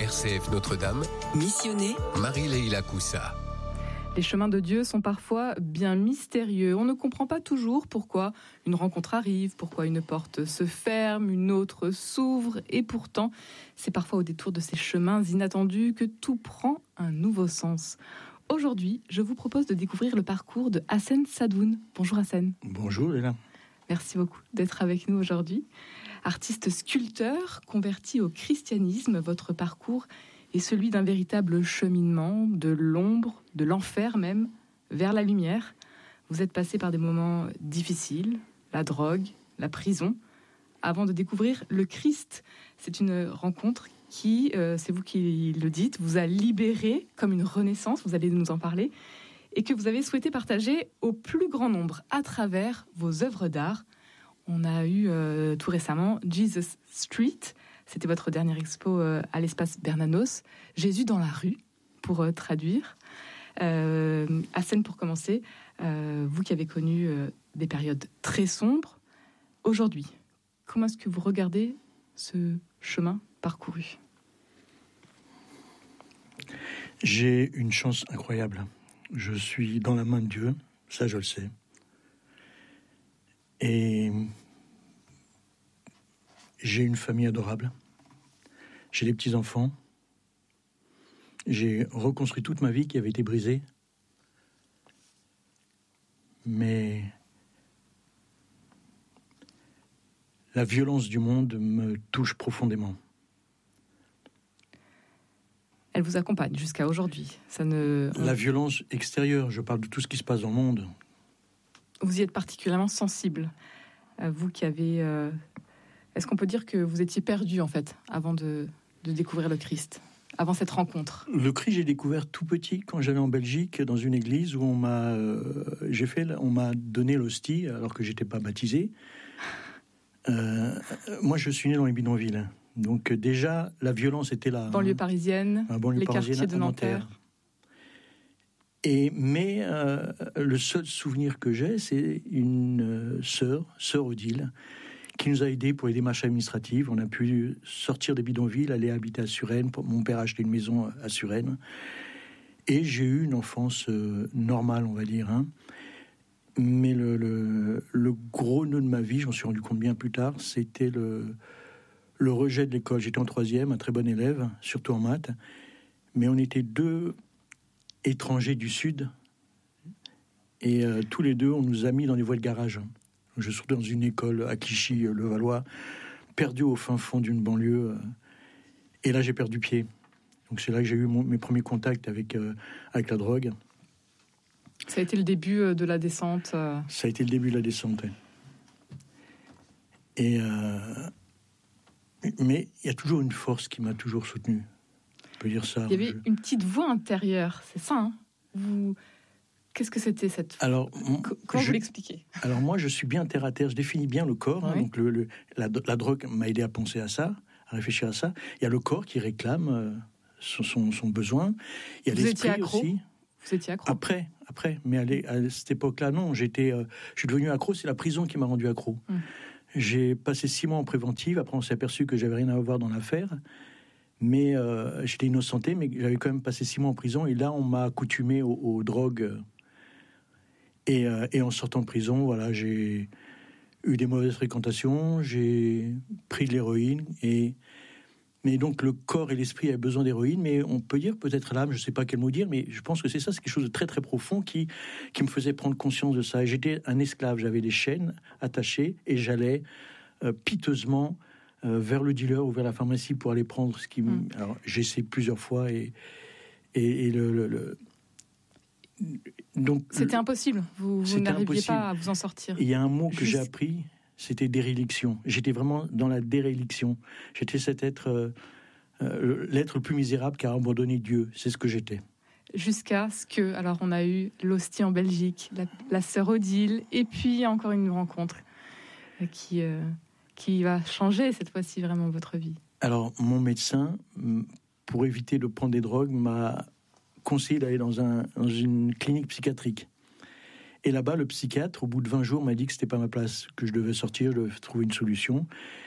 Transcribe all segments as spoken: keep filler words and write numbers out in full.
R C F Notre-Dame. Missionné Marie-Leila Coussa. Les chemins de Dieu sont parfois bien mystérieux. On ne comprend pas toujours pourquoi une rencontre arrive, pourquoi une porte se ferme, une autre s'ouvre. Et pourtant, c'est parfois au détour de ces chemins inattendus que tout prend un nouveau sens. Aujourd'hui, je vous propose de découvrir le parcours de Hassen Sadoun. Bonjour Hassen. Bonjour Léla. Merci beaucoup d'être avec nous aujourd'hui. Artiste sculpteur, converti au christianisme, votre parcours est celui d'un véritable cheminement, de l'ombre, de l'enfer même, vers la lumière. Vous êtes passé par des moments difficiles, la drogue, la prison, avant de découvrir le Christ. C'est une rencontre qui, euh, c'est vous qui le dites, vous a libéré comme une renaissance, vous allez nous en parler, et que vous avez souhaité partager au plus grand nombre à travers vos œuvres d'art. On a eu euh, tout récemment Jesus Street, c'était votre dernière expo euh, à l'espace Bernanos, Jésus dans la rue, pour euh, traduire. Euh, Hassen, pour commencer, euh, vous qui avez connu euh, des périodes très sombres, aujourd'hui, comment est-ce que vous regardez ce chemin parcouru ? J'ai une chance incroyable. Je suis dans la main de Dieu, ça je le sais. Et j'ai une famille adorable. J'ai des petits-enfants. J'ai reconstruit toute ma vie qui avait été brisée. Mais la violence du monde me touche profondément. Elle vous accompagne jusqu'à aujourd'hui. Ça ne... La violence extérieure, je parle de tout ce qui se passe dans le monde. Vous y êtes particulièrement sensible, vous qui avez... Euh... Est-ce qu'on peut dire que vous étiez perdu, en fait, avant de, de découvrir le Christ, avant cette rencontre ? Le Christ, j'ai découvert tout petit, quand j'allais en Belgique, dans une église où on m'a, euh, j'ai fait, on m'a donné l'hostie, alors que je n'étais pas baptisé. Euh, moi, je suis né dans les bidonvilles. Donc déjà, la violence était là. Banlieue hein. parisienne, Un banlieue les parisienne quartiers de Nanterre. Et, mais euh, le seul souvenir que j'ai, c'est une euh, sœur, sœur Odile, qui nous a aidés pour les démarches administratives. On a pu sortir des bidonvilles, aller habiter à Suresnes. Mon père a acheté une maison à Suresnes. Et j'ai eu une enfance euh, normale, on va dire. Hein. Mais le, le, le gros nœud de ma vie, j'en suis rendu compte bien plus tard, c'était le... le rejet de l'école. J'étais en troisième, un très bon élève, surtout en maths. Mais on était deux étrangers du Sud. Et euh, tous les deux, on nous a mis dans les voies de garage. Je suis dans une école à Clichy-le-Valois, perdu au fin fond d'une banlieue. Et là, j'ai perdu pied. Donc c'est là que j'ai eu mon, mes premiers contacts avec, euh, avec la drogue. Ça a été le début de la descente euh... Ça a été le début de la descente. Et... Euh, Mais il y a toujours une force qui m'a toujours soutenu. On peut dire ça. Il y avait je... une petite voix intérieure, c'est ça, hein ? Vous... Qu'est-ce que c'était cette... Alors, C- Comment je... vous l'expliquez ? Alors moi, je suis bien terre à terre. Je définis bien le corps. Hein, oui. Donc le, le, la, la drogue m'a aidé à penser à ça, à réfléchir à ça. Il y a le corps qui réclame euh, son, son, son besoin. Il y a vous l'esprit étiez accro aussi. Vous étiez accro ? Après, après. Mais à, à cette époque-là, non. J'étais, euh, je suis devenu accro. C'est la prison qui m'a rendu accro. Hum. J'ai passé six mois en préventive. Après, on s'est aperçu que j'avais rien à voir dans l'affaire. Mais euh, j'étais innocenté, mais j'avais quand même passé six mois en prison. Et là, on m'a accoutumé aux, aux drogues. Et, euh, et en sortant de prison, voilà, j'ai eu des mauvaises fréquentations. J'ai pris de l'héroïne. Et mais donc, le corps et l'esprit avaient besoin d'héroïne. Mais on peut dire peut-être l'âme, je ne sais pas quel mot dire, mais je pense que c'est ça, c'est quelque chose de très très profond qui, qui me faisait prendre conscience de ça. Et j'étais un esclave, j'avais des chaînes attachées et j'allais euh, piteusement euh, vers le dealer ou vers la pharmacie pour aller prendre ce qui me... Mmh. Alors, j'ai essayé plusieurs fois et, et, et le... le, le... Donc, c'était le... impossible, vous, vous n'arriviez impossible. Pas à vous en sortir. Il y a un mot que Juste... j'ai appris, c'était déréliction. J'étais vraiment dans la déréliction. J'étais cet être, euh, euh, l'être le plus misérable qui a abandonné Dieu. C'est ce que j'étais. Jusqu'à ce que, alors on a eu l'hostie en Belgique, la, la sœur Odile, et puis encore une rencontre qui, euh, qui va changer cette fois-ci vraiment votre vie. Alors mon médecin, pour éviter de prendre des drogues, m'a conseillé d'aller dans, un, dans une clinique psychiatrique. Et là-bas, le psychiatre, au bout de vingt jours, m'a dit que c'était pas ma place, que je devais sortir, je devais trouver une solution.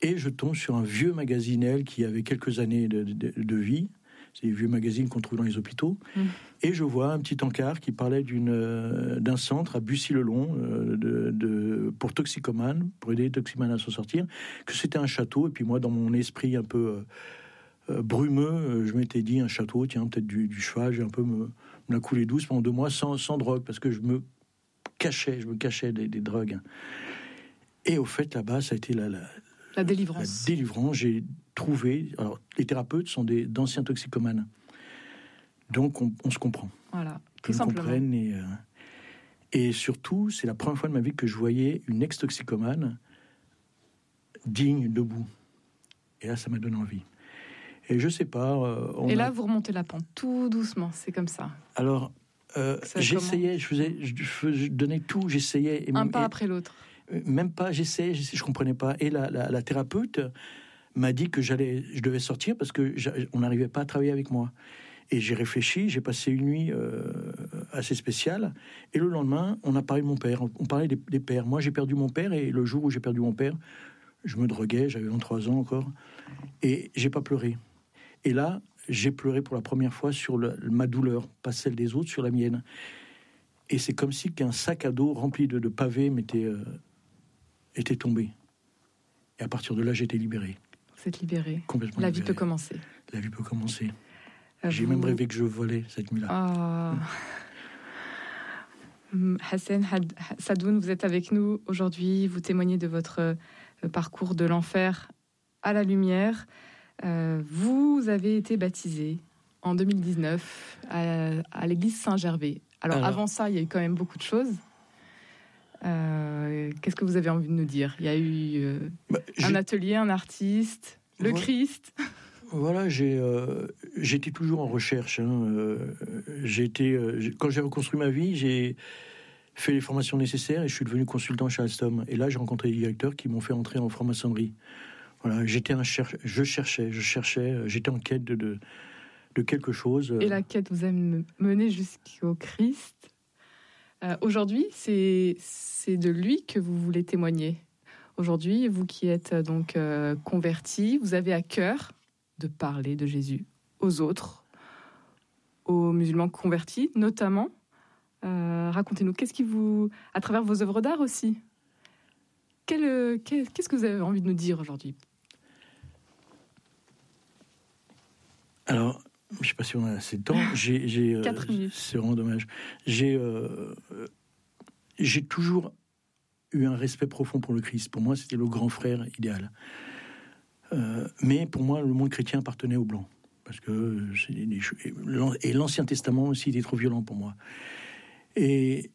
Et je tombe sur un vieux magasinel qui avait quelques années de, de, de vie. C'est les vieux magazines qu'on trouve dans les hôpitaux. Mmh. Et je vois un petit encart qui parlait d'une, euh, d'un centre à Bussy-le-Long euh, de, de, pour toxicomanes, pour aider les toxicomanes à s'en sortir, que c'était un château. Et puis moi, dans mon esprit un peu euh, euh, brumeux, euh, je m'étais dit, un château, tiens, peut-être du, du cheval, j'ai un peu me, me la coulé douce pendant deux mois sans, sans drogue, parce que je me cachais, je me cachais des, des drogues. Et au fait, là-bas, ça a été la... la La délivrance. La délivrance, j'ai trouvé... Alors, les thérapeutes sont des, d'anciens toxicomanes. Donc, on, on se comprend. Voilà, tout Ils simplement. comprennent et, euh, et surtout, c'est la première fois de ma vie que je voyais une ex-toxicomane digne, debout. Et là, ça m'a donné envie. Et je sais pas... Euh, on et là, a... vous remontez la pente, tout doucement, c'est comme ça. Alors, euh, j'essayais, je faisais, je, je, je donnais tout, j'essayais... Et, Un pas et, après l'autre. Même pas, j'essayais, j'essayais, je comprenais pas. Et la, la, la thérapeute m'a dit que j'allais, je devais sortir parce que on n'arrivait pas à travailler avec moi. Et j'ai réfléchi, j'ai passé une nuit euh, assez spéciale. Et le lendemain, on a parlé de mon père. On parlait des, des pères. Moi, j'ai perdu mon père et le jour où j'ai perdu mon père, je me droguais, j'avais vingt-trois ans encore, et j'ai pas pleuré. Et là, j'ai pleuré pour la première fois sur le, ma douleur, pas celle des autres, sur la mienne. Et c'est comme si qu'un sac à dos rempli de, de pavés m'était euh, était tombé. Et à partir de là, j'étais libéré. Vous êtes libéré. Complètement La libéré. vie peut commencer. La vie peut commencer. Euh, J'ai vous... même rêvé que je volais cette nuit-là. Oh. Hassan Sadoun, vous êtes avec nous aujourd'hui. Vous témoignez de votre euh, parcours de l'enfer à la lumière. Euh, vous avez été baptisé en deux mille dix-neuf à, à l'église Saint-Gervais. Alors, Alors avant ça, il y a eu quand même beaucoup de choses. Euh, qu'est-ce que vous avez envie de nous dire ? Il y a eu euh, bah, un atelier, un artiste, le voilà. Christ. Voilà, j'ai euh, j'étais toujours en recherche. Hein. Euh, j'ai été, euh, j'ai, quand j'ai reconstruit ma vie, j'ai fait les formations nécessaires et je suis devenu consultant chez Alstom. Et là, j'ai rencontré des directeurs qui m'ont fait entrer en franc-maçonnerie. Voilà, j'étais un cher- je cherchais, je cherchais, j'étais en quête de, de, de quelque chose. Et la quête vous a mené jusqu'au Christ. Euh, aujourd'hui, c'est, c'est de lui que vous voulez témoigner. Aujourd'hui, vous qui êtes donc euh, converti, vous avez à cœur de parler de Jésus aux autres, aux musulmans convertis notamment. Euh, racontez-nous, qu'est-ce qui vous, à travers vos œuvres d'art aussi, quel, quel, qu'est-ce que vous avez envie de nous dire aujourd'hui ? Alors, je ne sais pas si on a assez de temps. J'ai, j'ai, Quatre euh, minutes. C'est vraiment dommage. J'ai, euh, j'ai toujours eu un respect profond pour le Christ. Pour moi, c'était le grand frère idéal. Euh, mais pour moi, le monde chrétien appartenait aux Blancs. Parce que c'est des, des, et l'Ancien Testament aussi était trop violent pour moi. Et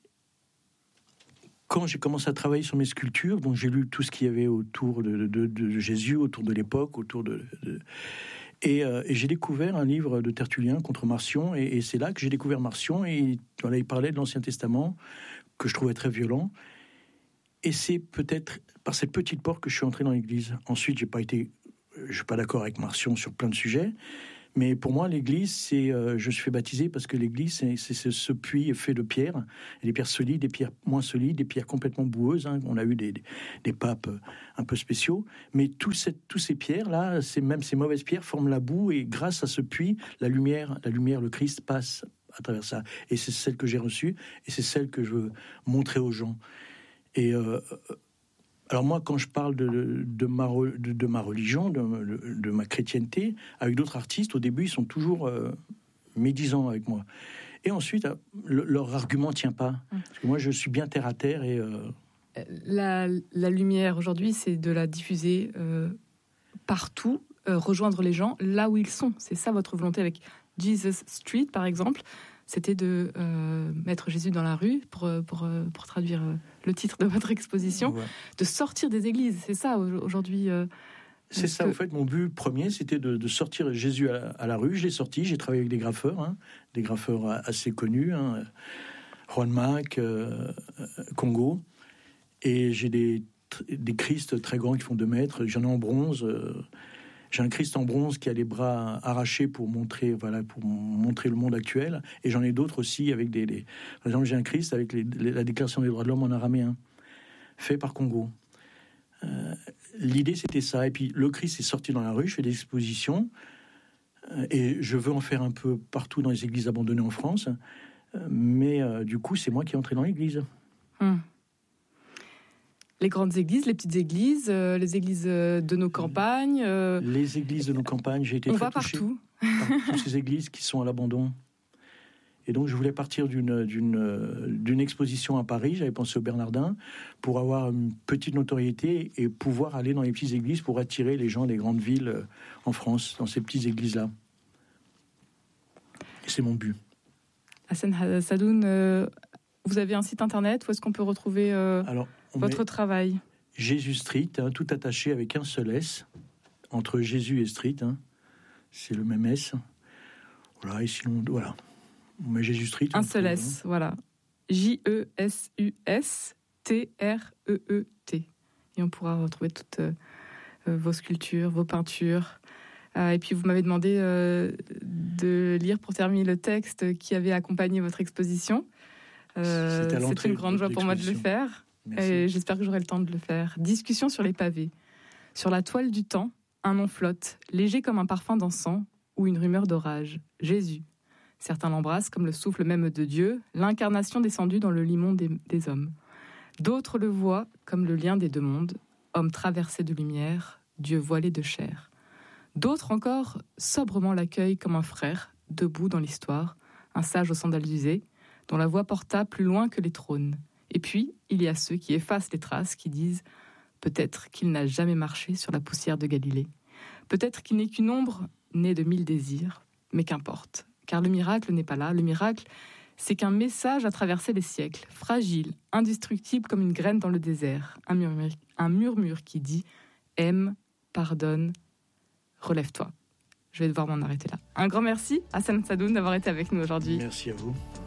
quand j'ai commencé à travailler sur mes sculptures, donc j'ai lu tout ce qu'il y avait autour de, de, de Jésus, autour de l'époque, autour de... de Et, euh, et j'ai découvert un livre de Tertullien contre Marcion, et, et c'est là que j'ai découvert Marcion, et voilà, il parlait de l'Ancien Testament, que je trouvais très violent. Et c'est peut-être par cette petite porte que je suis entré dans l'Église. Ensuite, j'ai pas été, je suis pas d'accord avec Marcion sur plein de sujets, mais pour moi, l'Église, c'est, euh, je suis fait baptiser parce que l'Église, c'est, c'est, c'est ce puits fait de pierres, des pierres solides, des pierres moins solides, des pierres complètement boueuses. Hein. On a eu des, des, des papes un peu spéciaux, mais tout cette, tous ces pierres-là, c'est, même ces mauvaises pierres forment la boue, et grâce à ce puits, la lumière, la lumière, le Christ passe à travers ça. Et c'est celle que j'ai reçue, et c'est celle que je veux montrer aux gens. Et euh, alors moi, quand je parle de, de, ma, de, de ma religion, de, de, de ma chrétienté, avec d'autres artistes, au début, ils sont toujours euh, médisants avec moi. Et ensuite, le, leur argument ne tient pas. Parce que moi, je suis bien terre à terre. Et, euh... la, la lumière, aujourd'hui, c'est de la diffuser euh, partout, euh, rejoindre les gens là où ils sont. C'est ça votre volonté avec Jesus Street, par exemple. C'était de euh, mettre Jésus dans la rue, pour, pour, pour traduire le titre de votre exposition, ouais. De sortir des églises. C'est ça, aujourd'hui. Euh, c'est ça, que... en fait, mon but premier, c'était de, de sortir Jésus à la, à la rue. Je l'ai sorti, j'ai travaillé avec des graffeurs, hein, des graffeurs assez connus, hein, Juan Mac, euh, Congo, et j'ai des, des Christ très grands qui font deux mètres, j'en ai en bronze, euh, j'ai un Christ en bronze qui a les bras arrachés pour montrer, voilà, pour montrer le monde actuel. Et j'en ai d'autres aussi avec des, des... Par exemple, j'ai un Christ avec les, les, la Déclaration des droits de l'homme en araméen, fait par Congo. Euh, l'idée, c'était ça. Et puis, le Christ est sorti dans la rue, je fais des expositions, euh, et je veux en faire un peu partout dans les églises abandonnées en France. Euh, mais euh, du coup, c'est moi qui est entré dans l'église. Hum. Les grandes églises, les petites églises, euh, les églises euh, de nos campagnes. Euh, les églises de nos campagnes, j'ai été on très va touché partout. par toutes ces églises qui sont à l'abandon. Et donc, je voulais partir d'une, d'une, d'une exposition à Paris, j'avais pensé au Bernardin, pour avoir une petite notoriété et pouvoir aller dans les petites églises pour attirer les gens des grandes villes en France, dans ces petites églises-là. Et c'est mon but. Hassan Sadoun, euh, vous avez un site internet où est-ce qu'on peut retrouver euh, Alors, on votre travail ? Jésus Street, hein, tout attaché avec un seul S, entre Jésus et Street, hein, c'est le même S. Voilà, et sinon, voilà. On met Jésus Street. Un seul S, voilà. J E S U S T R E E T. Et on pourra retrouver toutes euh, vos sculptures, vos peintures. Euh, et puis, vous m'avez demandé euh, de lire pour terminer le texte qui avait accompagné votre exposition. Euh, C'était, C'était une grande joie pour moi de le faire. Merci. Et j'espère que j'aurai le temps de le faire. Discussion sur les pavés. Sur la toile du temps, un nom flotte, léger comme un parfum d'encens ou une rumeur d'orage. Jésus. Certains l'embrassent comme le souffle même de Dieu, l'incarnation descendue dans le limon des, des hommes. D'autres le voient comme le lien des deux mondes, homme traversé de lumière, Dieu voilé de chair. D'autres encore sobrement l'accueillent comme un frère, debout dans l'histoire, un sage aux sandales usées, dont la voix porta plus loin que les trônes. Et puis, il y a ceux qui effacent les traces, qui disent « Peut-être qu'il n'a jamais marché sur la poussière de Galilée. Peut-être qu'il n'est qu'une ombre née de mille désirs, mais qu'importe. Car le miracle n'est pas là. Le miracle, c'est qu'un message a traversé les siècles, fragile, indestructible comme une graine dans le désert. Un murmure, un murmure qui dit « Aime, pardonne, relève-toi ». Je vais devoir m'en arrêter là. Un grand merci à Hassan Sadoun d'avoir été avec nous aujourd'hui. Merci à vous.